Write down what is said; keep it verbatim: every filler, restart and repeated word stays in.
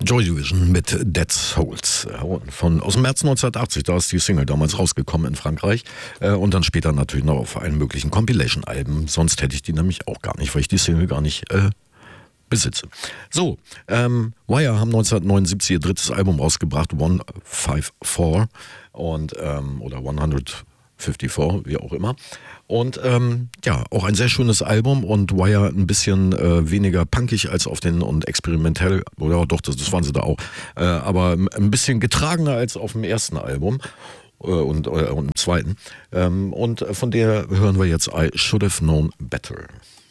Joy Division mit Dead Souls von, aus dem März neunzehnhundertachtzig, da ist die Single damals rausgekommen in Frankreich äh, und dann später natürlich noch auf allen möglichen Compilation-Alben, sonst hätte ich die nämlich auch gar nicht, weil ich die Single gar nicht äh, besitze. So, ähm, Wire haben neunzehnhundertneunundsiebzig ihr drittes Album rausgebracht, hundertvierundfünfzig und, ähm, oder hundertfünfundfünfzig, wie auch immer. Und ähm, ja, auch ein sehr schönes Album und Wire ein bisschen äh, weniger punkig als auf den und experimentell, oder doch, das, das waren sie da auch, äh, aber ein bisschen getragener als auf dem ersten Album äh, und, äh, und im zweiten. Ähm, und von der hören wir jetzt I Should Have Known Better.